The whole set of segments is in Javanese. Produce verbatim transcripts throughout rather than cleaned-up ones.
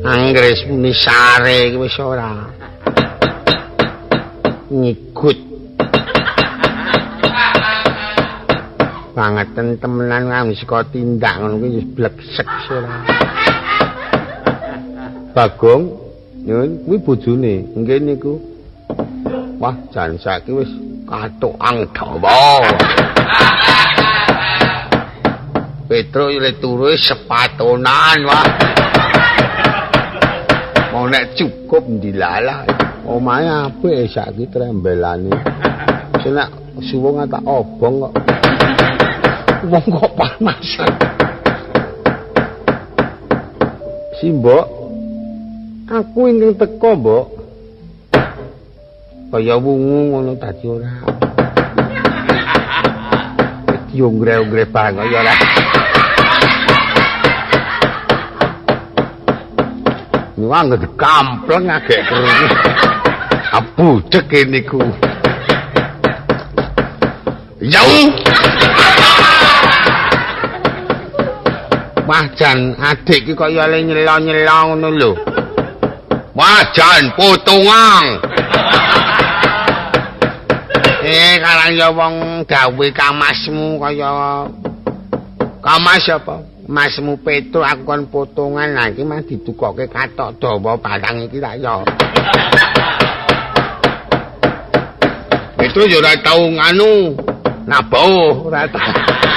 Anggres muni sare iki wis ora. Ngigut. Bangetan temenan ngami saka tindak ngono kuwi wis bleksek ora. Bagong, nyun kuwi bojone, nggih niku. Wah, jan saiki wis katukang dawa. Petro ile turu sepatonan wah. Mau nek cukup ndilalah. Omahe apik saiki trembelane. Senak suwung tak obong kok. Wong kok panasan. Si Mbok, aku ingin teko, Mbok. Kaya wungu ngono dadi ora. Diongre-ongre banget ya ora. Wah ngene kampleng agek kerungu. Abudek niku. Yang Wah jan adik iki kaya le nyela-nyela ngono lho. Wah jan potongan. Eh karang ya wong gawe kamasmu kaya kamas apa? Masmu Petro aku kon potongan lah iki mah ditukoke katok dawa batang iki tak ya. Petro yo ora tau nganu nabau ora tau.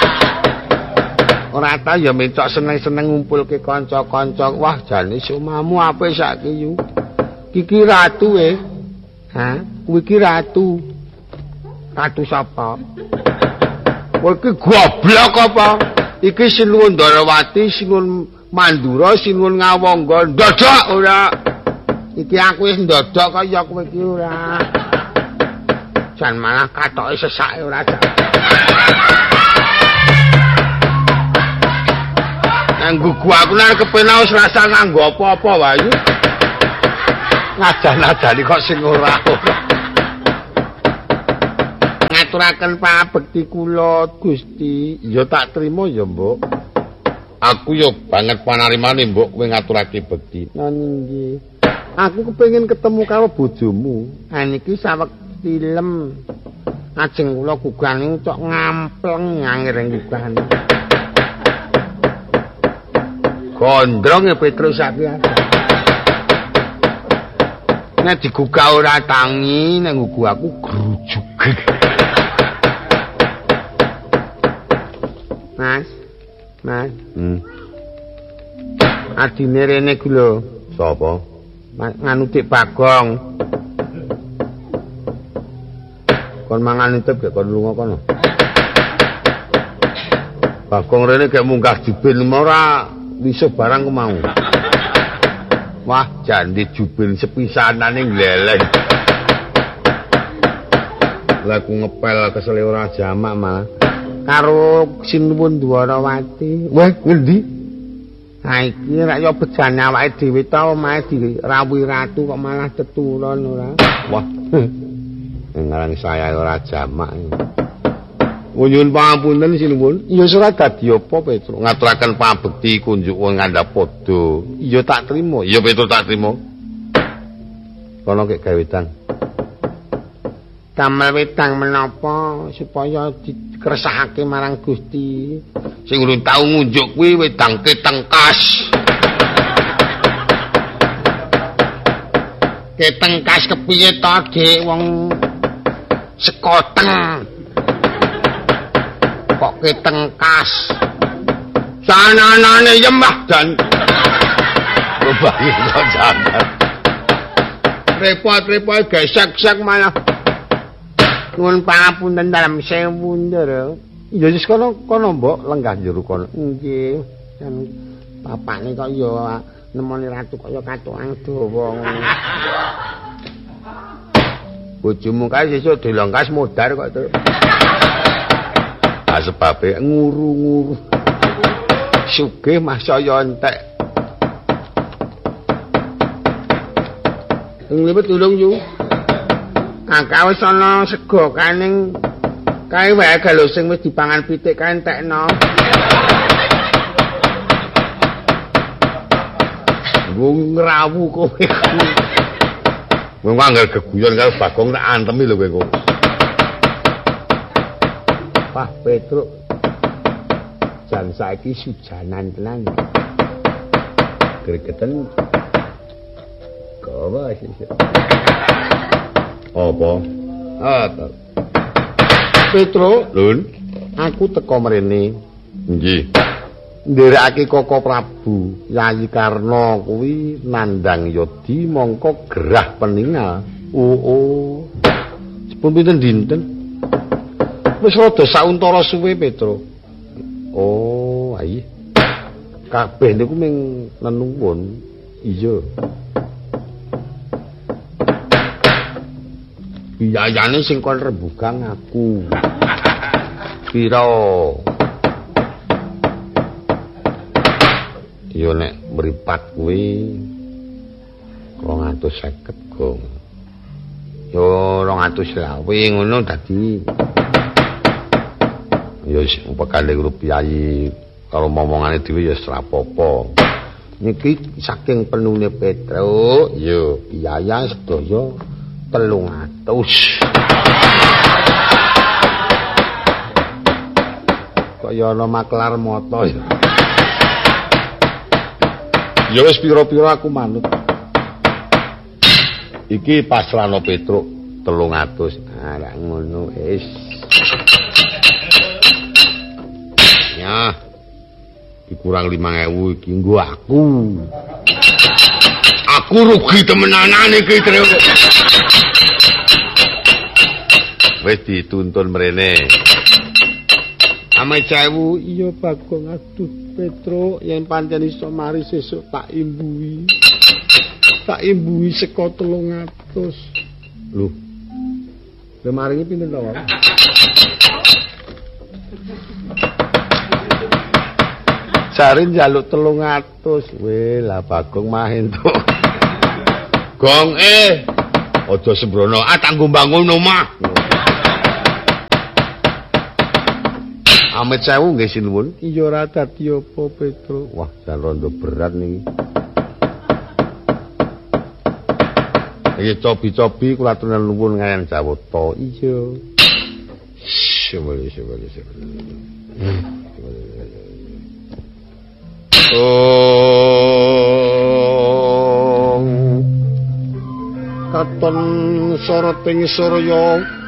Ora tau ya mencok seneng-seneng ngumpulke kanca-kanca. Wah jane sumamu apik saiki yu. Iki ratu e. Hah? Kuwi iki ratu. Ratu sapa? Kowe iki goblok apa? Iki Sinuwun Ndarawati, Sinuwun Mandura, Sinuwun Ngawangga, ndodok ora. Iki aku wis ndodok kaya kowe iki ora. Jan malah katoke sesake ora. Nang gugu aku nek kepenak wis rasa nganggo apa-apa wae. Ngajan-ajani kok sing ora. Ngaturaken pabekti kula Gusti. Ya tak trima ya, Mbok. Aku yo banget panarimane, Mbok, kowe ngaturake bekti. Nah nggih. Aku kepengin ketemu karo bojomu. Ha niki saweg film. Ajeng kula gugane cok ngampleng ngireng gugane. Gondrong ya Petrus sapi. Nek digugah ora tangi, nek gugu aku grujug. Mas. Mas. Hmm. Adine rene ku lho. Sapa? Nganu Dik Bagong. Kon mangan utip gek kon lunga kono. Bagong rene gek munggah jubin ora wisuh barang ku mau. Wah, jandi jubin sepisanane gleleng. Lah ku ngepel kesele ora jamak malah. Karo Sinuwun Ndarawati. Wah, ngendi? Ha iki rak yo bejane awake dhewe ta omahe dirawuhi ratu kok malah teturon ora. Wah. Ngarang saya ora jamak. Nyuwun pangapunten Sinuwun. Ya ora dadi apa Petro. Ngaturaken pabekti kunjuk wong ngandhap padha. Ya tak trima. Ya Petro tak trima. Kono kek gawe wedang. Damel wedang menapa supaya dikresahake marang Gusti. Sing urung tau ngunjuk kuwi wedang ketengkas. Ketengkas kepiye to, Dik? Wong sekoteng. Kok ketengkas. Sananane yemah dan rubahi kok jangan. Repot-repot gesek-gesek malah. Nuwun pangapunten dalem sewu ndara. Ya wis kono kono Mbok lenggah jero kono. Nggih. Kan bapakne kok ya nemoni ratu kok ya katukang dawa ngono. Bojomu kae sesuk dilongkas modar kok to. Ah sebabe nguru-nguru. Sugih masaya entek. Nglebet tulung yu. Angka wis ana sego kaning kae wae galo sing wis dipangan pitik kae entekno. Nggo ngrawu kowe. Wong anggar geguyon karo Bagong tak antemi lho kowe. Wah, Petruk. Jan saiki sujanan tenan. Gregeten. Gawa sik. Apa? Ah, Petruk, Lun, aku teko mrene. Nggih. Nderekake Koko Prabu, Yayi Karna kuwi nandhang yodi mongko gerah peninggal. Oh, oh. Sepun pinten dinten? Wis rada sauntara suwe, Petruk. Oh, ayi. Kabeh niku ming nenuwun. Iya. Biyayane sing kon rembugang aku. Pira? Yo nek mripat kuwi rong atus seket, Gong. Yo rong atus selawe ngono dadi. Yo upakane rupiahi karo momongane dhewe ya ora apa-apa. Niki saking penune Petruk, yo biaya sedaya telung atus. Kaya ana maklar moto ya. Ya wis pira-pira aku manut. Iki pasrahno Petruk telung atus. Ah lak ngono wis. Ya. Dikurang lima ewu iki nggo aku. Aku rugi temenanan iki, Trio. Wis dituntun mrene. Ame sewu iya Bagong, aduh Petruk yen pancen iso mari sesuk tak imbui. Tak imbui saka telung atus. Lho. Lha maringi pinten to, Pak? Jare njaluk telung atus. Weh, lah Bagong mah entuk. Gong eh. Aja sembrono, ah tak nggo bangun omah. Amit sewu nggih sinuwun. Iya ora dadi apa, Petruk. Wah, jan rondo berat niki. Iki cobi-cobi kula aturi nuwun ngayan Jawata. Iya. Sembeli sembeli sembeli. Oh. Katon soroting surya